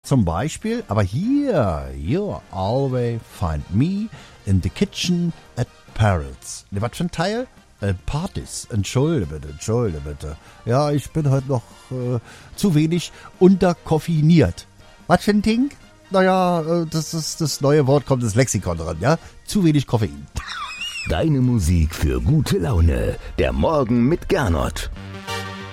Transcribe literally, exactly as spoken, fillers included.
zum Beispiel, aber hier, you always find me in the kitchen at Parrots. Ne, was für ein Teil? Äh, Partys. Entschuldige bitte, entschuldige bitte. Ja, ich bin heute noch äh, zu wenig unterkoffiniert. Was für ein Ding? Naja, äh, das ist das neue Wort, kommt das Lexikon dran, ja? Zu wenig Koffein. Deine Musik für gute Laune. Der Morgen mit Gernot.